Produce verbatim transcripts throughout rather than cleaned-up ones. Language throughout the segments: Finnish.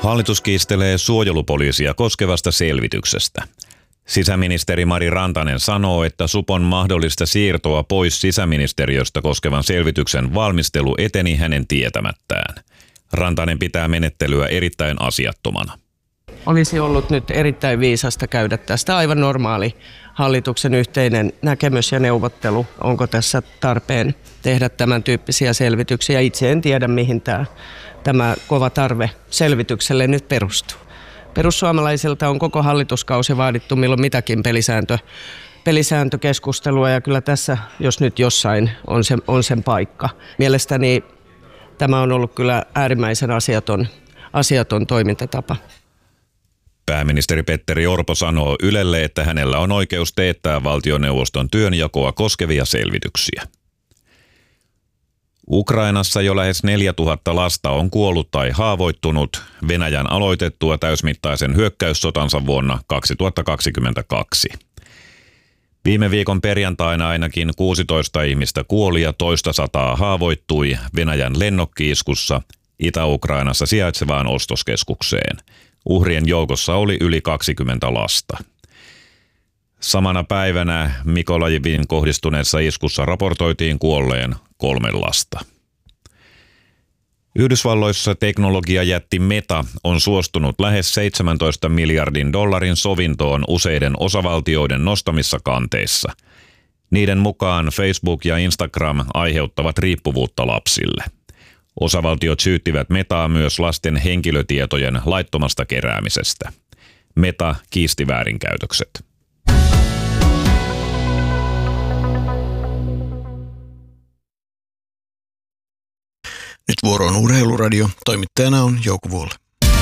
Hallitus kiistelee suojelupoliisia koskevasta selvityksestä. Sisäministeri Mari Rantanen sanoo, että supon mahdollista siirtoa pois sisäministeriöstä koskevan selvityksen valmistelu eteni hänen tietämättään. Rantanen pitää menettelyä erittäin asiattomana. Olisi ollut nyt erittäin viisasta käydä tästä aivan normaali hallituksen yhteinen näkemys ja neuvottelu. Onko tässä tarpeen tehdä tämän tyyppisiä selvityksiä? Itse en tiedä, mihin tämä, tämä kova tarve selvitykselle nyt perustuu. Perussuomalaisilta on koko hallituskausi vaadittu milloin mitäkin pelisääntö, pelisääntökeskustelua ja kyllä tässä, jos nyt jossain, on, se, on sen paikka. Mielestäni tämä on ollut kyllä äärimmäisen asiaton, asiaton toimintatapa. Pääministeri Petteri Orpo sanoo Ylelle, että hänellä on oikeus teettää valtioneuvoston työnjakoa koskevia selvityksiä. Ukrainassa jo lähes neljätuhatta lasta on kuollut tai haavoittunut Venäjän aloitettua täysmittaisen hyökkäyssotansa vuonna kaksituhattakaksikymmentäkaksi. Viime viikon perjantaina ainakin kuusitoista ihmistä kuoli ja toista sataa haavoittui Venäjän lennokki-iskussa Itä-Ukrainassa sijaitsevaan ostoskeskukseen. Uhrien joukossa oli yli kaksikymmentä lasta. Samana päivänä Mykolajiviin kohdistuneessa iskussa raportoitiin kuolleen kolme lasta. Yhdysvalloissa teknologiajätti Meta on suostunut lähes seitsemäntoista miljardin dollarin sovintoon useiden osavaltioiden nostamissa kanteissa. Niiden mukaan Facebook ja Instagram aiheuttavat riippuvuutta lapsille. Osavaltiot syyttivät Metaa myös lasten henkilötietojen laittomasta keräämisestä. Meta kiisti väärinkäytökset. Nyt vuoro on Urheiluradio. Toimittajana on Jouko Vuolle.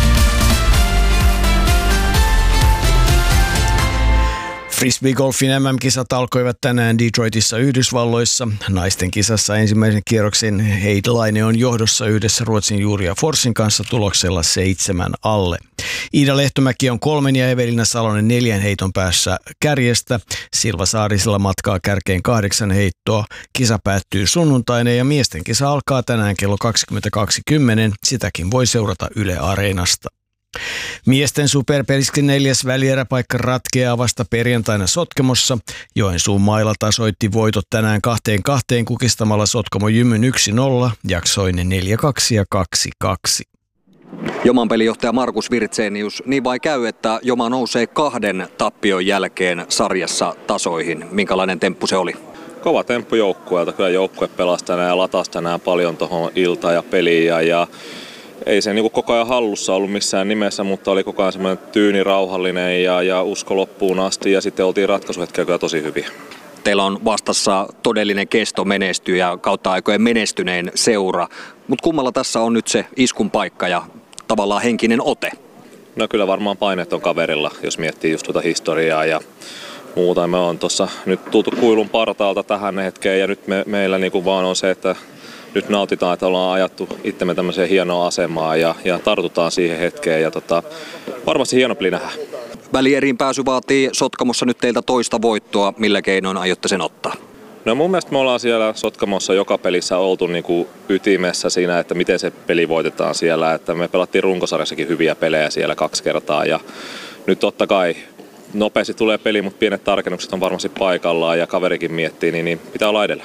Frisbee-golfin M M-kisat alkoivat tänään Detroitissa Yhdysvalloissa. Naisten kisassa ensimmäisen kierroksen Heidlaine on johdossa yhdessä Ruotsin Julia Forsin kanssa tuloksella seitsemän alle. Iida Lehtomäki on kolmen ja Evelina Salonen neljän heiton päässä kärjestä. Silva Saarisella matkaa kärkeen kahdeksan heittoa. Kisa päättyy sunnuntaina ja miesten kisa alkaa tänään kello kaksikymmentäkaksi kymmenen. Sitäkin voi seurata Yle Areenasta. Miesten superpeliskin neljäs välieräpaikka ratkeaa vasta perjantaina Sotkamossa. Joensuun mailla tasoitti voitot tänään kahteen kahteen kukistamalla Sotkamo Jymyn yksi nolla, jaksoinen neljä kaksi ja kaksi kaksi. Joman pelijohtaja Markus Virtsenius, niin vai käy, että Joma nousee kahden tappion jälkeen sarjassa tasoihin? Minkälainen temppu se oli? Kova temppu joukkueelta. Kyllä joukkue pelasi tänään ja latasi tänään paljon tuohon iltaan ja peliin. Ja, ja ei se niin kuin koko ajan hallussa ollut missään nimessä, mutta oli koko ajan semmoinen tyyni, rauhallinen ja, ja usko loppuun asti. Ja sitten oltiin ratkaisuhetkellä kyllä tosi hyviä. Teillä on vastassa todellinen kesto menestyjä, kautta aikojen menestyneen seura. Mutta kummalla tässä on nyt se iskun paikka ja tavallaan henkinen ote? No kyllä varmaan paineet on kaverilla, jos miettii just tuota historiaa ja muuta. Me on tuossa nyt tultu kuilun partaalta tähän hetkeen ja nyt me, meillä niinku vaan on se, että nyt nautitaan, että ollaan ajattu itsemme tämmöiseen hienoa asemaan ja, ja tartutaan siihen hetkeen ja tota, varmasti hieno peli nähdään. Välieriin pääsy vaatii Sotkamossa nyt teiltä toista voittoa. Millä keinoin aiotte sen ottaa? No mun mielestä me ollaan siellä Sotkamossa joka pelissä oltu niinku ytimessä siinä, että miten se peli voitetaan siellä. Että me pelattiin runkosarjassakin hyviä pelejä siellä kaksi kertaa ja nyt totta kai nopeasti tulee peli, mutta pienet tarkennukset on varmasti paikallaan ja kaverikin miettii, niin, niin pitää olla edellä.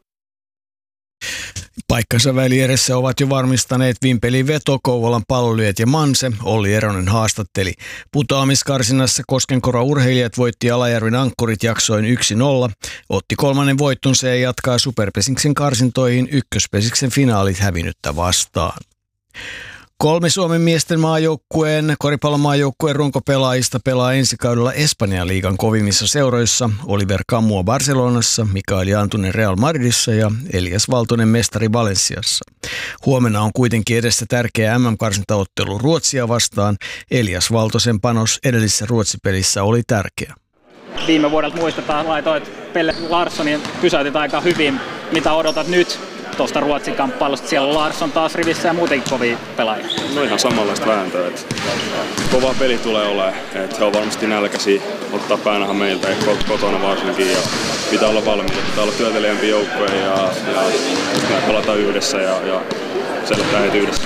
Paikkansa välieressä ovat jo varmistaneet Vimpelin Veto, Kouvolan Pallolyöt ja Manse. Olli Eronen haastatteli. Putoamiskarsinnassa Koskenkoro urheilijat voitti Alajärven Ankkurit jaksoin yksi nolla. Otti kolmannen voittonsa ja jatkaa Superpesiksen karsintoihin ykköspesiksen finaalit hävinnyttä vastaan. Kolme Suomen miesten maajoukkueen, koripallomaajoukkueen runkopelaajista pelaa ensi kaudella Espanjan liigan kovimmissa seuroissa. Oliver Camua Barcelonassa, Mikael Jantunen Real Madridissa ja Elias Valtonen mestari Valenciassa. Huomenna on kuitenkin edessä tärkeä M M-karsintaottelu Ruotsia vastaan. Elias Valtosen panos edellisessä Ruotsi-pelissä oli tärkeä. Viime vuodelta muistetaan, laitoit Pelle Larssonin, pysäytit aika hyvin. Mitä odotat nyt tuosta Ruotsin kamppailusta? Siellä on Larsson taas rivissä ja muutenkin kovia pelaajia. No ihan samanlaista vääntöä. Että kova peli tulee olemaan. Että he on varmasti nälkäisiä ottaa päänahan meiltä ja kotona varsinkin. Ja pitää olla valmiita. Pitää olla työtelijämpi joukkue ja, ja pelataan yhdessä ja, ja selättää heitä yhdessä.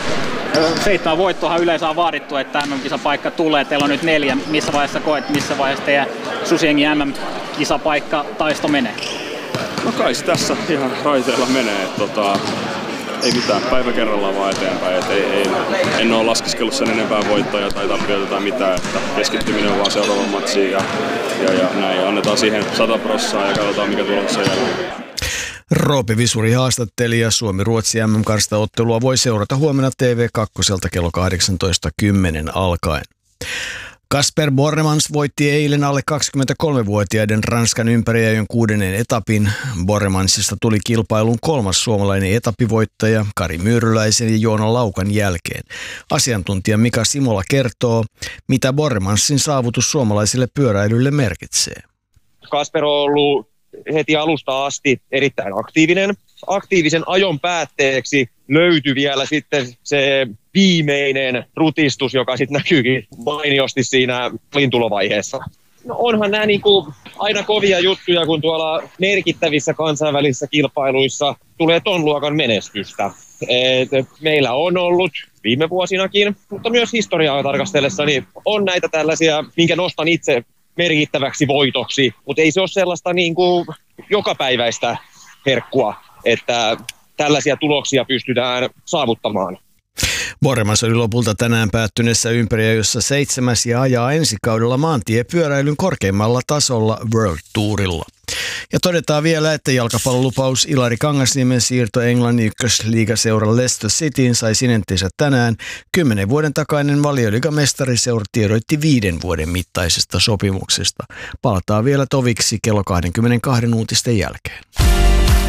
Seitsemän voittoahan yleensä on vaadittu, että M M-kisapaikka tulee. Teillä on nyt neljä. Missä vaiheessa koet, missä vaiheessa teidän Susiengin M M-kisapaikka taisto menee? No kai se tässä ihan raiteella menee. Tota, ei mitään, päivä kerrallaan vaan eteenpäin. Et ei, ei, en ole laskeskellut sen enempää voittoja tai tappioita tai mitään. Että keskittyminen on vaan seuraavan matsiin ja, ja, ja näin. Annetaan siihen sata prossaa ja katsotaan mikä tulossa jälkeen. Roope Visuri haastatteli ja Suomi-Ruotsi M M-karstaottelua voi seurata huomenna T V kaksi kello kahdeksantoista kymmenen alkaen. Kasper Bornemans voitti eilen alle kaksikymmentäkolmevuotiaiden Ranskan ympäriajon kuudennen etapin. Bornemansista tuli kilpailun kolmas suomalainen etapivoittaja Kari Myyryläisen ja Joona Laukan jälkeen. Asiantuntija Mika Simola kertoo, mitä Bornemansin saavutus suomalaisille pyöräilylle merkitsee. Kasper on ollut heti alusta asti erittäin aktiivinen. Aktiivisen ajon päätteeksi löytyi vielä sitten se viimeinen rutistus, joka sitten näkyykin mainiosti siinä lintulovaiheessa. No onhan nämä niinku aina kovia juttuja, kun tuolla merkittävissä kansainvälisissä kilpailuissa tulee ton luokan menestystä. Et meillä on ollut viime vuosinakin, mutta myös historiaa tarkastellessa, niin on näitä tällaisia, minkä nostan itse merkittäväksi voitoksi, mutta ei se ole sellaista niin kuin jokapäiväistä herkkua, että tällaisia tuloksia pystytään saavuttamaan. Bornemans oli lopulta tänään päättyneessä ympäriajossa seitsemäs ja ajaa ensi kaudella maantiepyöräilyn korkeimmalla tasolla World Tourilla. Ja todetaan vielä, että jalkapallolupaus Ilari Kangasniemen siirto Englannin ykkösliigaseura Leicester Cityin sai sinenttinsä tänään. Kymmenen vuoden takainen Valioliigamestariseura tiedoitti viiden vuoden mittaisesta sopimuksesta. Palataan vielä toviksi kello kaksikymmentäkaksi uutisten jälkeen.